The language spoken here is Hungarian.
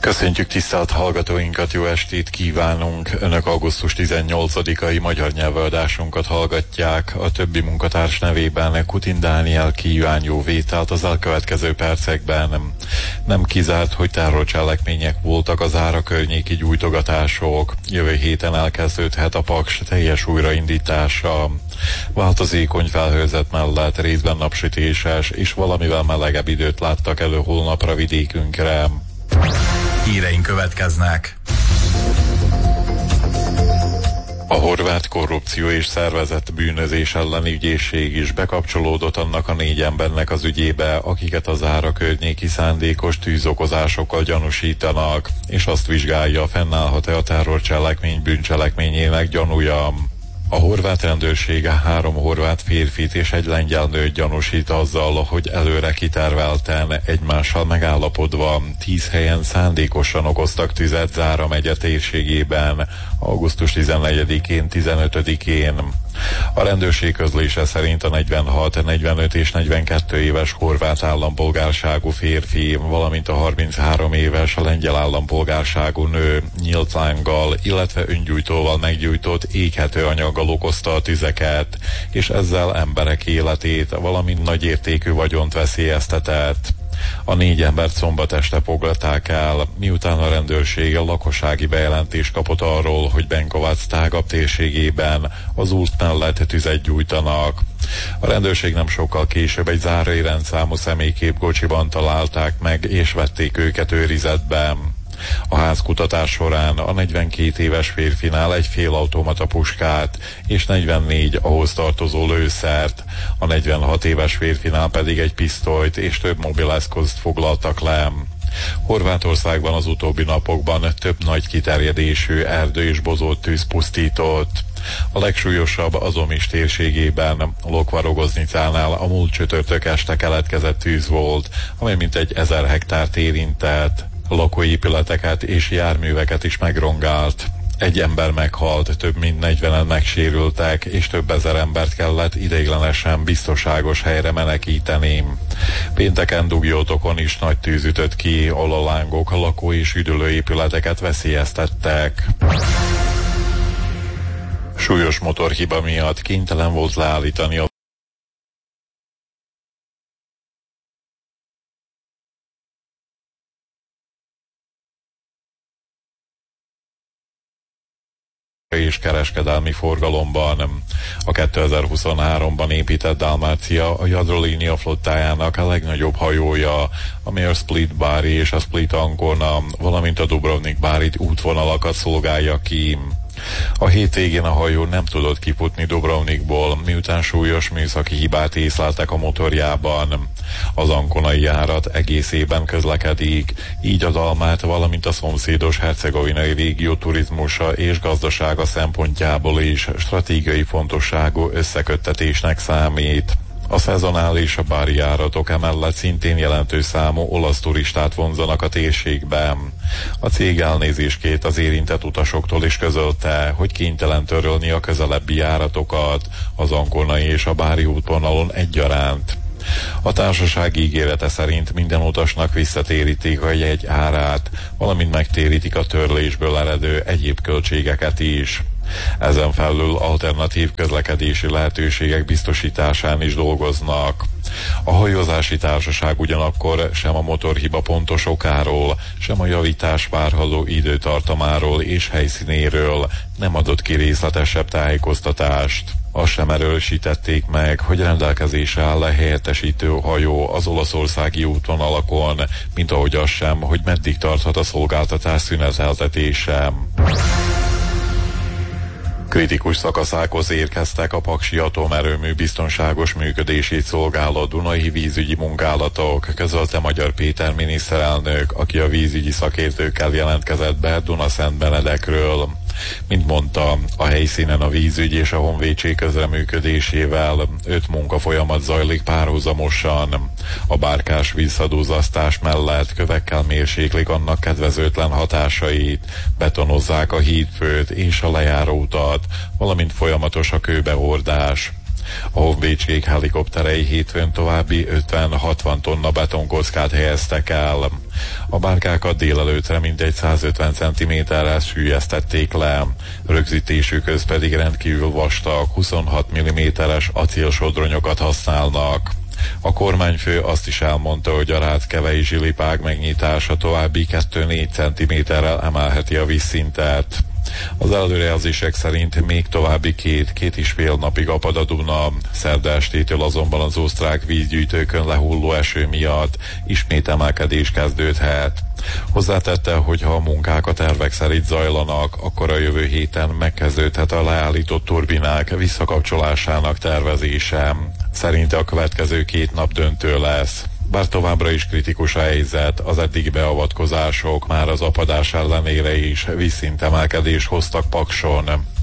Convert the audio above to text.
Köszöntjük tisztelt hallgatóinkat, jó estét kívánunk! Önök augusztus 18-ai magyar nyelvöadásunkat hallgatják. A többi munkatárs nevében Kutin Dániel kíván jó vételt az elkövetkező percekben. Nem kizárt, hogy terrorcselekmények voltak az Ára környéki gyújtogatások. Jövő héten elkezdődhet a Paks teljes újraindítása. Változékony felhőzet mellett részben napsütéses és valamivel melegebb időt láttak elő holnapra vidékünkre. Híreink következnek. A horvát korrupció és szervezett bűnözés elleni ügyészség is bekapcsolódott annak a 4 embernek az ügyébe, akiket az Ára környéki szándékos tűzokozásokkal gyanúsítanak, és azt vizsgálja, fennállhat-e a terrorcselekmény bűncselekményének gyanúja. A horvát rendőrség 3 horvát férfit és egy lengyel nőt gyanúsít azzal, hogy előre kitervelten, egymással megállapodva 10 helyen szándékosan okoztak tüzet Zára megye térségében, augusztus 14-én, 15-én. A rendőrség közlése szerint a 46, 45 és 42 éves horvát állampolgárságú férfi, valamint a 33 éves lengyel állampolgárságú nő nyílt lánggal, illetve öngyújtóval meggyújtott éghető anyaggal okozta a tüzeket, és ezzel emberek életét, valamint nagyértékű vagyont veszélyeztetett. A 4 embert szombat este foglalták el, miután a rendőrség lakossági bejelentést kapott arról, hogy Benkovac tágabb térségében az út mellett tüzet gyújtanak. A rendőrség nem sokkal később egy zárai rendszámú személyképkocsiban találták meg, és vették őket őrizetbe. A házkutatás során a 42 éves férfinál egy félautomata puskát és 44 ahhoz tartozó lőszert, a 46 éves férfinál pedig egy pisztolyt és több mobileszközt foglaltak le. Horvátországban az utóbbi napokban több nagy kiterjedésű erdő és bozót tűz pusztított. A legsúlyosabb az Omis térségében, Lokvarogoznicánál a múlt csütörtök este keletkezett tűz volt, amely mintegy 1000 hektárt érintett. Lakóépületeket és járműveket is megrongált. Egy ember meghalt, több mint 40-en megsérültek, és több ezer embert kellett ideiglenesen biztonságos helyre menekíteni. Pénteken Dugjótokon is nagy tűz ütött ki, ahol a lángok lakó- és üdülőépületeket veszélyeztettek. Súlyos motorhiba miatt kénytelen volt leállítani a és kereskedelmi forgalomban. A 2023-ban épített Dalmácia a Jadrolínia flottájának a legnagyobb hajója, amely a Split-Bari és a Split-Ancona, valamint a Dubrovnik-Bari útvonalakat szolgálja ki. A hétvégén a hajó nem tudott kifutni Dubrovnikból, miután súlyos műszaki hibát észleltek a motorjában. Az anconai járat egészében közlekedik, így a Dalmát, valamint a szomszédos hercegovinai régió turizmusa és gazdasága szempontjából is stratégiai fontosságú összeköttetésnek számít. A szezonális a bári járatok emellett szintén jelentős számú olasz turistát vonzanak a térségben. A cég elnézésként az érintett utasoktól is közölte, hogy kénytelen törölni a közelebbi járatokat az anconai és a bári útvonalon egyaránt. A társaság ígérete szerint minden utasnak visszatérítik a jegy árát, valamint megtérítik a törlésből eredő egyéb költségeket is. Ezen felül alternatív közlekedési lehetőségek biztosításán is dolgoznak. A hajózási társaság ugyanakkor sem a motorhiba pontos okáról, sem a javítás várható időtartamáról és helyszínéről nem adott ki részletesebb tájékoztatást. Azt sem erősítették meg, hogy rendelkezésre áll a helyettesítő hajó az olaszországi útvonalakon, mint ahogy az sem, hogy meddig tarthat a szolgáltatás szüneteltetése. Kritikus szakaszákhoz érkeztek a paksi atomerőmű biztonságos működését szolgáló Dunai vízügyi munkálatok, közölte Magyar Péter miniszterelnök, aki a vízügyi szakértőkkel jelentkezett be Dunaszentbenedekről. Mint mondta, a helyszínen a vízügy és a honvédség közreműködésével 5 munkafolyamat zajlik párhuzamosan. A bárkás vízszadúzasztás mellett kövekkel mérséklik annak kedvezőtlen hatásait, betonozzák a hídfőt és a lejáróutat, valamint folyamatos a kőbehordás. A honvédség helikopterei hétfőn további 50-60 tonna betonkockát helyeztek el. A bárkákat délelőttre mintegy 150 cm-rel süllyesztették le. Rögzítésükhöz pedig rendkívül vastag, 26 mm-es acélsodronyokat használnak. A kormányfő azt is elmondta, hogy a Ráckevei zsilipág megnyitása további 2-4 cm-rel emelheti a vízszintet. Az előrejelzések szerint még további 2-2,5 napig apad a Duna. Szerda estétől azonban az osztrák vízgyűjtőkön lehulló eső miatt ismét emelkedés kezdődhet. Hozzátette, hogy ha a munkák a tervek szerint zajlanak, akkor a jövő héten megkezdődhet a leállított turbinák visszakapcsolásának tervezése. Szerinte a következő 2 nap döntő lesz. Bár továbbra is kritikus a helyzet, az eddigi beavatkozások már az apadás ellenére is vízszintemelkedést hoztak Pakson.